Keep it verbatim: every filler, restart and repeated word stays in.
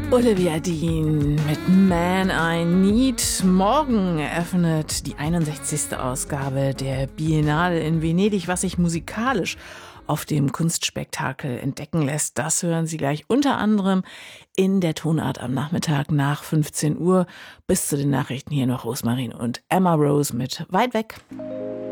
Olivia Dean mit Man I Need. Morgen eröffnet die einundsechzigste Ausgabe der Biennale in Venedig, was sich musikalisch auf dem Kunstspektakel entdecken lässt. Das hören Sie gleich unter anderem in der Tonart am Nachmittag nach fünfzehn Uhr. Bis zu den Nachrichten hier noch Rosmarin und Emma Rose mit Weit weg.